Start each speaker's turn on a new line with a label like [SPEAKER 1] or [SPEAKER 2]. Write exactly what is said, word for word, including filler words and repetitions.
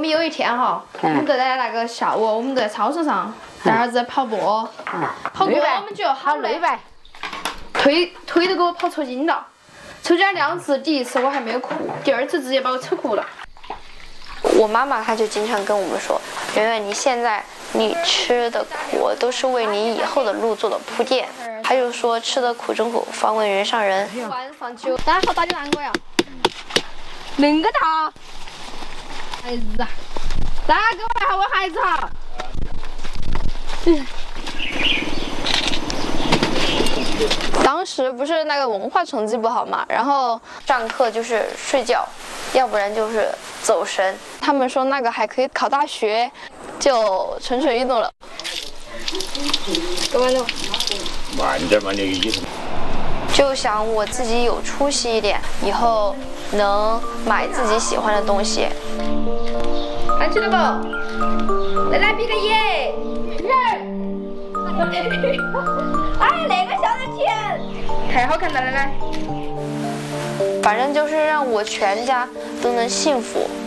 [SPEAKER 1] 们有一天哈，我们都在那个下午，我们都在操场上带儿子跑步，跑过我们觉得好累，推推都给我跑抽筋了。抽筋两次，第一次我还没有哭，第二次直接把我抽哭了。
[SPEAKER 2] 我妈妈她就经常跟我们说，圆圆，你现在你吃的苦都是为你以后的路做的铺垫。还有说吃的苦中苦，方为人上人。
[SPEAKER 1] 晚上就，大家好大的南瓜呀，恁个大孩子啊！大家给我来下我孩子哈。嗯。
[SPEAKER 2] 当时不是那个文化成绩不好嘛，然后上课就是睡觉，要不然就是走神。他们说那个还可以考大学，就蠢蠢欲动了。
[SPEAKER 1] 慢点，
[SPEAKER 3] 慢点嘛，你意思。
[SPEAKER 2] 就想我自己有出息一点，以后能买自己喜欢的东西。
[SPEAKER 1] 看起了不？来来比个耶！哎，那个小人甜，太好看了，奶奶。
[SPEAKER 2] 反正就是让我全家都能幸福。